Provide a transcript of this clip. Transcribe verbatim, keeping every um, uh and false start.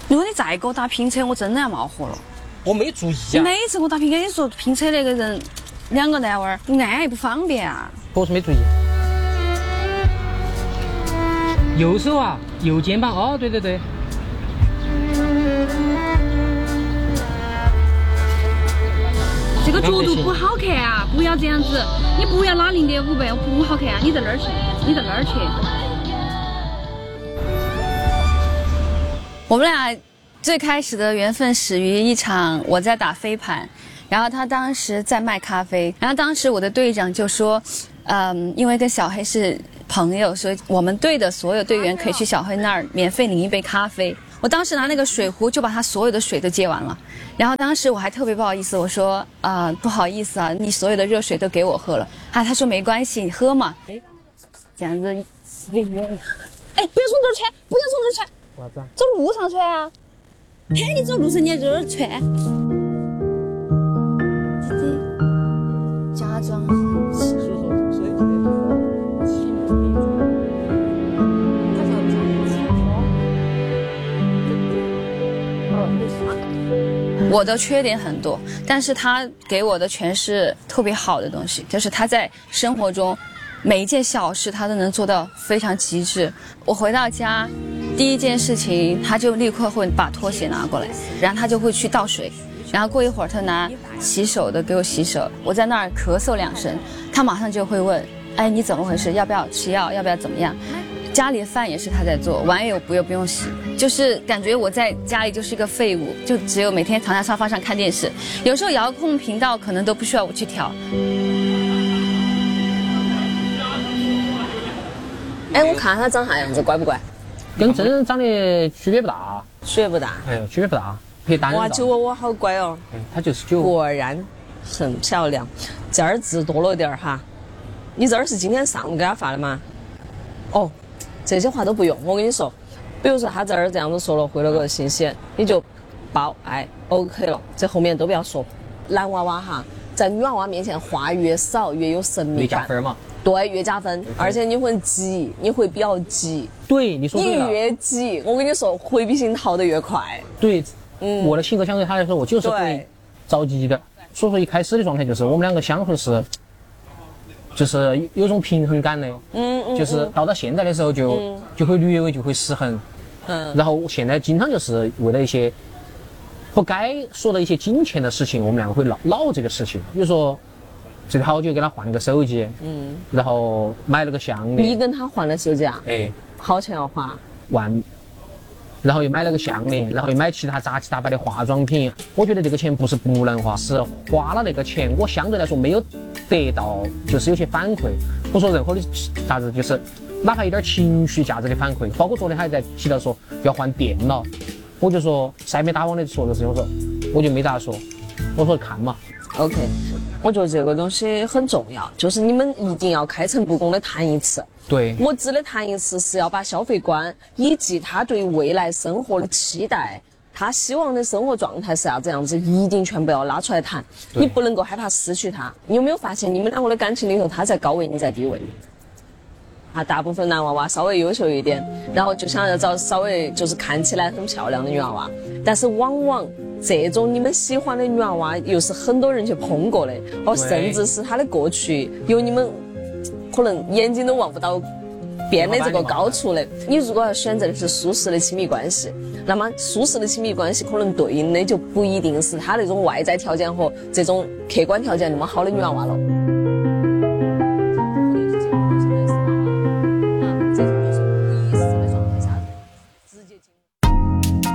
如果你再给我打拼车，我真的要冒火了。 我没注意啊。 每次我打拼，跟你说拼车那个人，两个男娃儿，按也不方便啊。 我是没注意。右手啊，右肩膀。哦，对对对。 这个角度不好看啊！不要这样子，你不要拿零点五倍，不好看啊！你在哪儿去？你在哪儿去？我们俩最开始的缘分始于一场我在打飞盘，然后他当时在卖咖啡，然后当时我的队长就说，嗯，因为跟小黑是朋友，所以我们队的所有队员可以去小黑那儿免费领一杯咖啡。我当时拿那个水壶就把他所有的水都接完了，然后当时我还特别不好意思，我说啊、呃、不好意思啊，你所有的热水都给我喝了啊，他说没关系，你喝嘛。哎，这样子，哎，不要从这儿窜，不要从这儿窜， 啥子啊？ 走路上窜啊！喊你走路上你在这儿窜，自己假装。我的缺点很多，但是他给我的全是特别好的东西，就是他在生活中每一件小事他都能做到非常极致。我回到家，第一件事情他就立刻会把拖鞋拿过来，然后他就会去倒水，然后过一会儿他拿洗手的给我洗手，我在那儿咳嗽两声，他马上就会问，哎，你怎么回事？要不要吃药？要不要怎么样？家里的饭也是他在做，碗也不又不用洗，就是感觉我在家里就是一个废物，就只有每天躺在沙发上看电视，有时候遥控频道可能都不需要我去调。 哎，我看他长啥样子，乖不乖？ 跟真人长得区别不大， 区别不大。 哎呦，区别不大，配单人。 哇，酒窝窝好乖哦。 嗯，他就是酒。 果然很漂亮，这儿字多了点儿哈。你这儿是今天上午给他发的吗？哦。这些话都不用，我跟你说，比如说他这儿这样子说了，回了个信息，你就报哎 OK 了，这后面都不要说。男娃娃哈，在女娃娃面前话越少越有神秘感， 越加分嘛。 对，越加分，而且你会急，你会比较急。 对，你说对了。 你越急，我跟你说，回避性逃得越快。 对， 嗯， 我的性格相对他来说，我就是会着急的，所以说一开始的状态就是我们两个相处是。就是有种平衡感的， 嗯嗯， 就是到到现在的时候就、嗯、就会略微就会失衡，嗯，然后现在经常就是为了一些不该说的一些金钱的事情，我们两个会闹闹这个事情，比如说最好久给他换个手机，嗯，然后买了个项链， 你跟他换了手机啊？ 哎， 好钱要花？ 万。然后又买了个项链，然后又买其他杂七杂八的化妆品。我觉得这个钱不是不能花，是花了那个钱，我相对来说没有得到，就是有些反馈。不说任何的啥子，就是哪怕一点情绪价值的反馈。包括昨天还在提到说要换电脑，我就说赛没打网的说的事情，我说我就没咋说，我说看嘛。 OK， 我觉得这个东西很重要，就是你们一定要开诚布公的谈一次。 对， 我指的谈一次是要把消费观以及他对未来生活的期待，他希望的生活状态是啥子样子，一定全部要拉出来谈。你不能够害怕失去他。你有没有发现你们两个的感情里头，他在高位，你在低位？啊，大部分男娃娃稍微优秀一点，然后就想要找稍微就是看起来很漂亮的女娃娃，但是往往这种你们喜欢的女娃娃又是很多人去碰过的，哦，甚至是她的过去有你们可能眼睛都望不到边的这个高处的。你如果要选择的是舒适的亲密关系，那么舒适的亲密关系可能对应的就不一定是她那种外在条件和这种客观条件那么好的女娃娃了。